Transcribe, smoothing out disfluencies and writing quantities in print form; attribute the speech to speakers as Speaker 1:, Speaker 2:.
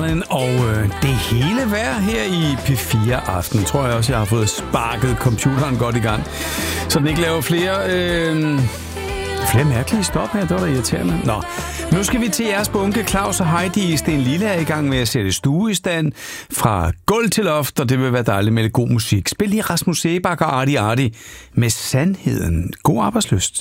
Speaker 1: Allen og det hele værd her i P4 Aften. Tror jeg også, jeg har fået sparket computeren godt i gang, så den ikke laver flere mærkelige stop her. Det var da irriterende. Nå, nu skal vi til jeres bunke. Claus og Heidi i Sten Lille er i gang med at sætte stue i stand fra gulv til loft, og det vil være dejligt med lidt god musik. Spil lige Rasmus Sebak og Arti med Sandheden. God arbejdslyst.